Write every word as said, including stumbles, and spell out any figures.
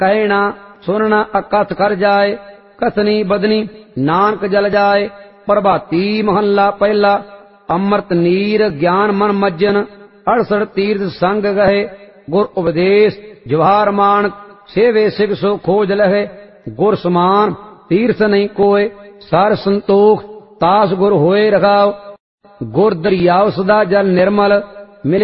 ਕਹਿਣਾ ਸੁਨਣਾ ਅਕਥ ਕਰ ਜਾਏ, ਕਥਨੀ ਬਦਨੀ ਨਾਨਕ ਜਲ ਜਾਏ। ਪ੍ਰਭਾਤੀ ਮਹੱਲਾ ਪਹਿਲਾ। ਅੰਮ੍ਰਿਤ ਨੀਰ ਗਿਆਨ ਮਨ ਮੱਜਨ, ਅੜਸਠ ਤੀਰਥ ਸੰਗ ਗਏ। ਗੁਰ ਉਪਦੇਸ਼ ਜਵਾਹਰ ਮਾਨਕ, ਸੇਵੇ ਸਿਖ ਸੋ ਖੋਜ ਲਹੇ। ਗੁਰ ਸਮਾਨ ਤੀਰਥ ਨਹੀਂ ਕੋਏ, ਸਰ ਸੰਤੋਖ ਤਾਸ ਗੁਰ ਹੋਏ ਰਖਾਓ। ਗੁਰ ਦਰਿਆਵ ਸਦਾ ਜਲ ਨਿਰਮਲ,